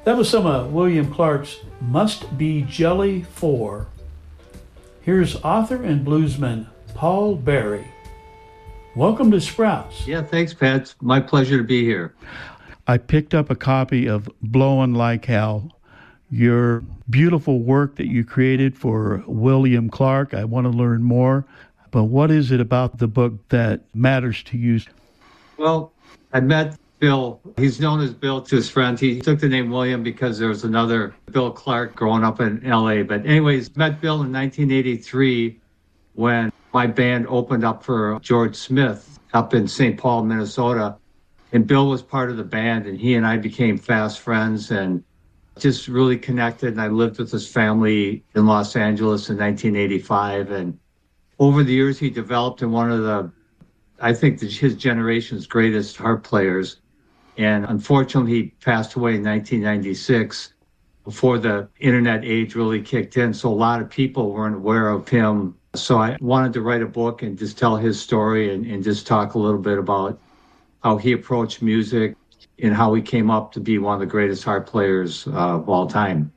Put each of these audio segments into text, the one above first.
That was some of William Clark's Must Be Jelly 4. Here's author and bluesman Paul Berry. Welcome to Sprouts. Yeah, thanks, Pat. It's my pleasure to be here. I picked up a copy of Blowin' Like Hell, your beautiful work that you created for William Clark. I want to learn more, but what is it about the book that matters to you? Well, I met Bill. He's known as Bill to his friends. He took the name William because there was another Bill Clark growing up in L.A. But anyways, met Bill in 1983 when my band opened up for George Smith up in St. Paul, Minnesota. And Bill was part of the band, and he and I became fast friends and just really connected. And I lived with his family in Los Angeles in 1985. And over the years, he developed in one of the, I think, his generation's greatest harp players. And unfortunately, he passed away in 1996 before the internet age really kicked in. So a lot of people weren't aware of him. So I wanted to write a book and just tell his story and just talk a little bit about how he approached music and how he came up to be one of the greatest harp players of all time.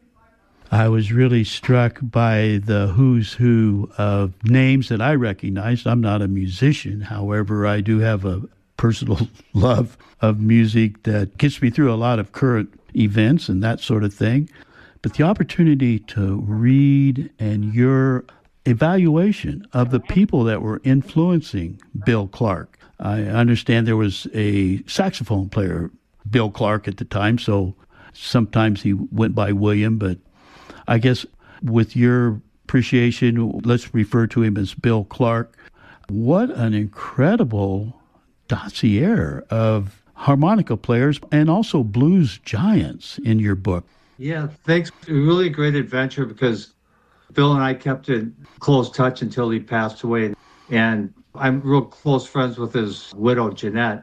I was really struck by the who's who of names that I recognized. I'm not a musician. However, I do have a personal love of music that gets me through a lot of current events and that sort of thing. But the opportunity to read and your evaluation of the people that were influencing Bill Clark. I understand there was a saxophone player, Bill Clark, at the time, so sometimes he went by William, but I guess with your appreciation, let's refer to him as Bill Clark. What an incredible dossier of harmonica players and also blues giants in your book. Yeah, thanks. Really a great adventure because Bill and I kept in close touch until he passed away. And I'm real close friends with his widow, Jeanette.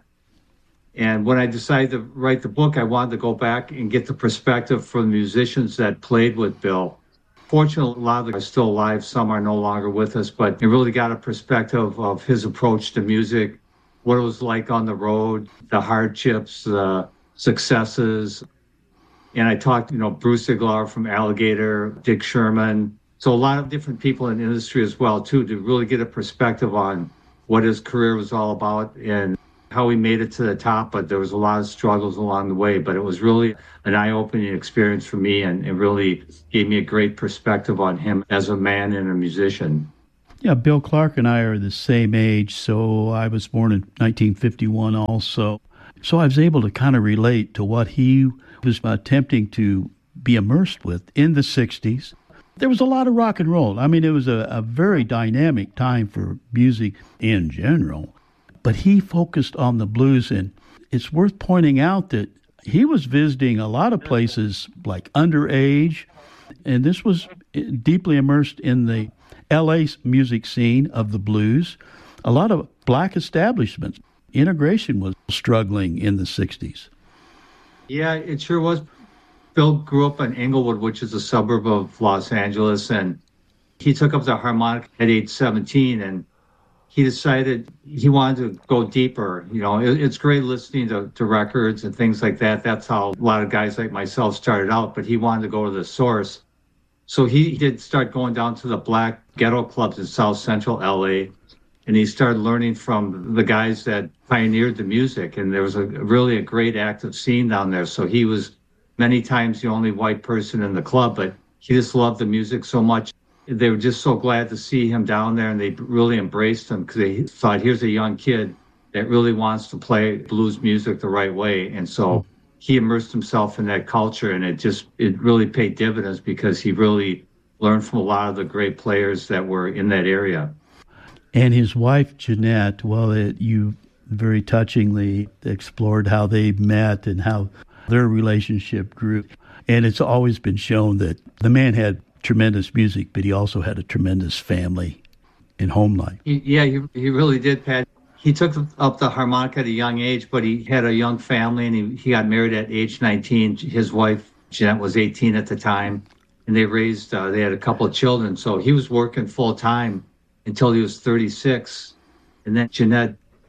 And when I decided to write the book, I wanted to go back and get the perspective from musicians that played with Bill. Fortunately, a lot of them are still alive. Some are no longer with us, but it really got a perspective of his approach to music, what it was like on the road, the hardships, the successes. And I talked, Bruce Ziegler from Alligator, Dick Sherman. So a lot of different people in the industry as well, too, to really get a perspective on what his career was all about and how he made it to the top. But there was a lot of struggles along the way. But it was really an eye-opening experience for me, and it really gave me a great perspective on him as a man and a musician. Yeah, Bill Clark and I are the same age, so I was born in 1951 also. So I was able to kind of relate to what he was attempting to be immersed with in the 60s. There was a lot of rock and roll. I mean, it was a very dynamic time for music in general. But he focused on the blues, and it's worth pointing out that he was visiting a lot of places like Underage, and this was deeply immersed in the L.A. music scene of the blues. A lot of black establishments. Integration was struggling in the 60s. Yeah, it sure was. Bill grew up in Inglewood, which is a suburb of Los Angeles, and he took up the harmonica at age 17, and he decided he wanted to go deeper. It's great listening to records and things like that. That's how a lot of guys like myself started out, but he wanted to go to the source. So he did start going down to the black ghetto clubs in South Central LA, and he started learning from the guys that pioneered the music, and there was really a great active scene down there. So he was many times the only white person in the club, but he just loved the music so much. They were just so glad to see him down there, and they really embraced him because they thought, here's a young kid that really wants to play blues music the right way. And so he immersed himself in that culture, and it really paid dividends because he really learned from a lot of the great players that were in that area. And his wife, Jeanette, you very touchingly explored how they met and how their relationship grew. And it's always been shown that the man had tremendous music, but he also had a tremendous family and home life. He really did, Pat. He took up the harmonica at a young age, but he had a young family, and he got married at age 19. His wife, Jeanette, was 18 at the time, and they had a couple of children. So he was working full time until he was 36. And then Jeanette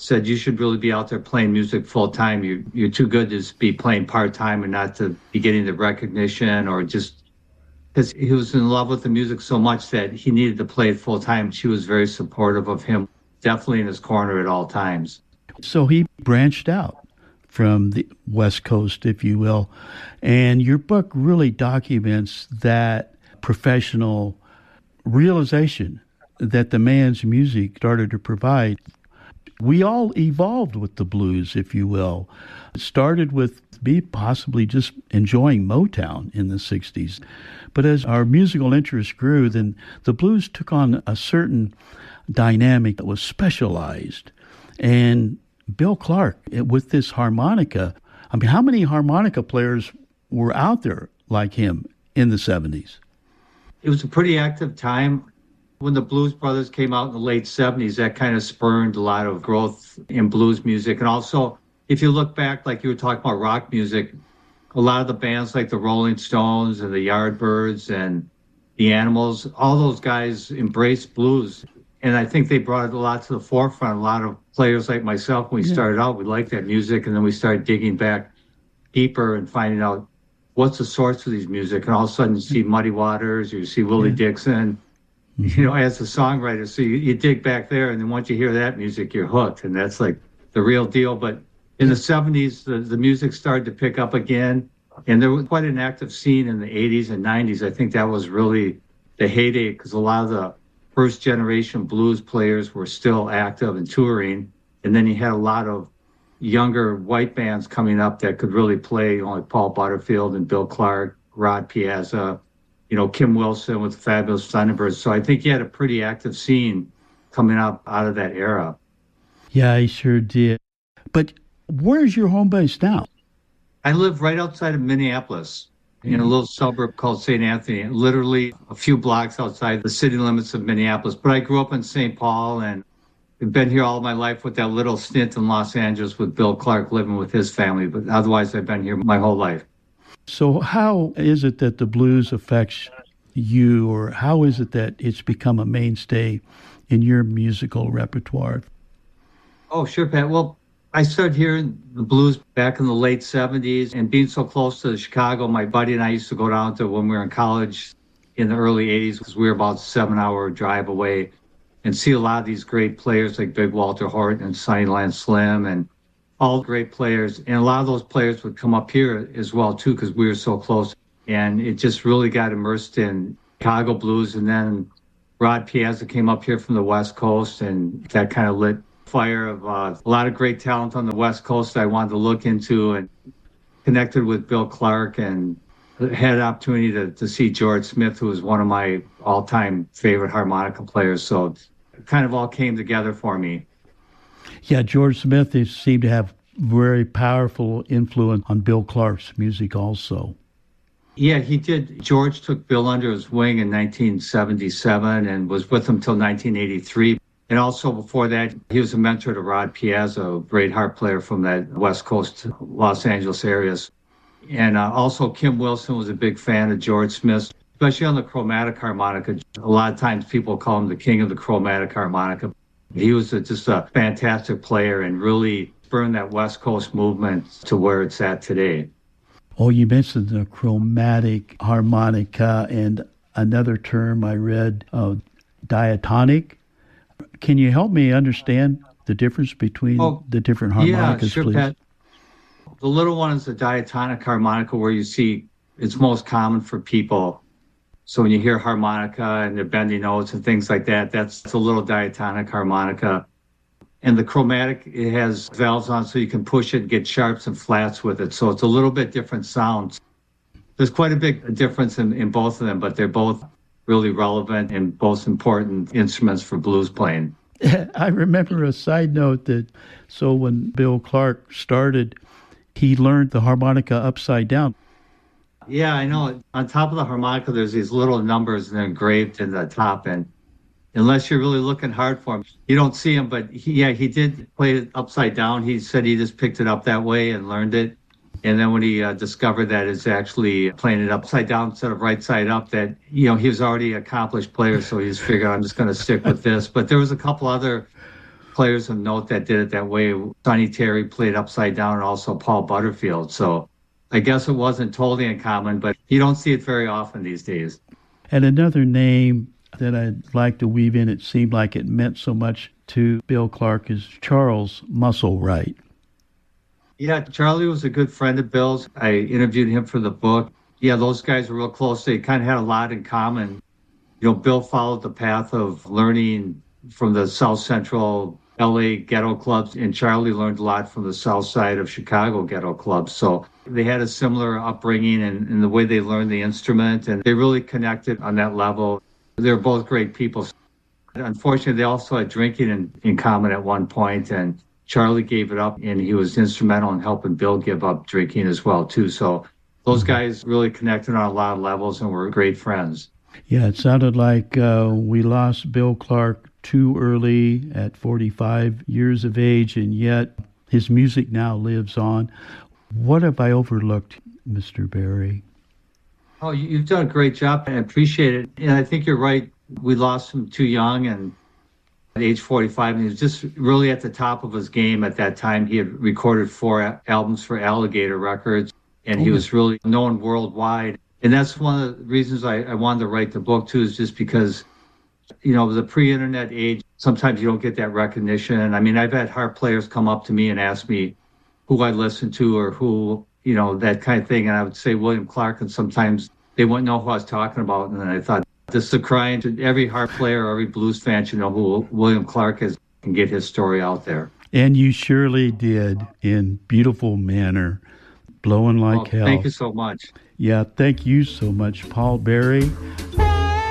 said you should really be out there playing music full time. You're too good to just be playing part time and not to be getting the recognition, or just because he was in love with the music so much that he needed to play it full time. She was very supportive of him, definitely in his corner at all times. So he branched out from the West Coast, if you will. And your book really documents that professional realization that the man's music started to provide. We all evolved with the blues, if you will. It started with me possibly just enjoying Motown in the 60s. But as our musical interest grew, then the blues took on a certain dynamic that was specialized. And Bill Clark, with this harmonica, I mean, how many harmonica players were out there like him in the 70s? It was a pretty active time. When the Blues Brothers came out in the late 70s, that kind of spurred a lot of growth in blues music. And also, if you look back, like you were talking about rock music, a lot of the bands like the Rolling Stones and the Yardbirds and the Animals, all those guys embraced blues. And I think they brought it a lot to the forefront. A lot of players like myself, when we started out, we liked that music. And then we started digging back deeper and finding out what's the source of these music. And all of a sudden you see Muddy Waters, you see Willie Dixon, you know, as a songwriter. So you dig back there, and then once you hear that music, you're hooked. And that's like the real deal. But in the 70s, the music started to pick up again. And there was quite an active scene in the 80s and 90s. I think that was really the heyday, because a lot of the first generation blues players were still active and touring. And then you had a lot of younger white bands coming up that could really play, you know, like Paul Butterfield and Bill Clark, Rod Piazza, you know, Kim Wilson with the Fabulous Thunderbirds. So I think you had a pretty active scene coming up out of that era. Yeah, I sure did. But where's your home base now? I live right outside of Minneapolis, in a little suburb called St. Anthony, literally a few blocks outside the city limits of Minneapolis. But I grew up in St. Paul, and I've been here all my life with that little stint in Los Angeles with Bill Clark living with his family. But otherwise, I've been here my whole life. So how is it that the blues affects you, or how is it that it's become a mainstay in your musical repertoire? Oh, sure, Pat. Well, I started hearing the blues back in the late 70s, and being so close to Chicago, my buddy and I used to go down to, when we were in college in the early 80s, because we were about a 7-hour drive away, and see a lot of these great players like Big Walter Horton and Sunnyland Slim and all great players. And a lot of those players would come up here as well, too, because we were so close. And it just really got immersed in Chicago blues. And then Rod Piazza came up here from the West Coast, and that kind of lit fire of a lot of great talent on the West Coast I wanted to look into, and connected with Bill Clark, and had an opportunity to see George Smith, who was one of my all-time favorite harmonica players. So it kind of all came together for me. Yeah, George Smith seemed to have very powerful influence on Bill Clark's music also. Yeah, he did. George took Bill under his wing in 1977 and was with him till 1983. And also before that, he was a mentor to Rod Piazza, a great harp player from that West Coast Los Angeles areas. And also Kim Wilson was a big fan of George Smith, especially on the chromatic harmonica. A lot of times people call him the king of the chromatic harmonica. He was just a fantastic player and really spurred that West Coast movement to where it's at today. Oh, you mentioned the chromatic harmonica, and another term I read, diatonic. Can you help me understand the difference between the different harmonicas, sure, please? Pat. The little one is the diatonic harmonica, where you see it's most common for people. So when you hear harmonica and they're bending notes and things like that, that's a little diatonic harmonica. And the chromatic, it has valves on so you can push it and get sharps and flats with it. So it's a little bit different sounds. There's quite a big difference in both of them, but they're both really relevant and both important instruments for blues playing. I remember a side note that, so when Bill Clark started, he learned the harmonica upside down. Yeah, I know. On top of the harmonica, there's these little numbers and they're engraved in the top. And unless you're really looking hard for them, you don't see them. But he did play it upside down. He said he just picked it up that way and learned it. And then when he discovered that it's actually playing it upside down instead of right side up, that, you know, he was already an accomplished player. So he just figured, I'm just going to stick with this. But there was a couple other players of note that did it that way. Sonny Terry played upside down, and also Paul Butterfield. So I guess it wasn't totally uncommon, but you don't see it very often these days. And another name that I'd like to weave in, it seemed like it meant so much to Bill Clark, is Charles Musselwhite. Yeah, Charlie was a good friend of Bill's. I interviewed him for the book. Yeah, those guys were real close. They kind of had a lot in common. You know, Bill followed the path of learning from the South Central LA ghetto clubs, and Charlie learned a lot from the South Side of Chicago ghetto clubs. So they had a similar upbringing and the way they learned the instrument, and they really connected on that level. They're both great people. Unfortunately, they also had drinking in common at one point, and Charlie gave it up, and he was instrumental in helping Bill give up drinking as well, too. So those guys really connected on a lot of levels and were great friends. Yeah, it sounded like we lost Bill Clark too early at 45 years of age, and yet his music now lives on. What have I overlooked, Mr. Berry? Oh, you've done a great job, and I appreciate it. And I think you're right. We lost him too young, and at age 45, and he was just really at the top of his game at that time. He had recorded 4 albums for Alligator Records, and he was really known worldwide. And that's one of the reasons I wanted to write the book, too, is just because, you know, the pre-internet age, sometimes you don't get that recognition. I mean, I've had harp players come up to me and ask me who I listen to or who, you know, that kind of thing. And I would say William Clark, and sometimes they wouldn't know who I was talking about. And then I thought, this is a crying to every harp player, every blues fan should know who William Clark is and get his story out there. And you surely did in beautiful manner, blowing like hell. Thank you so much. Yeah, thank you so much, Paul Berry.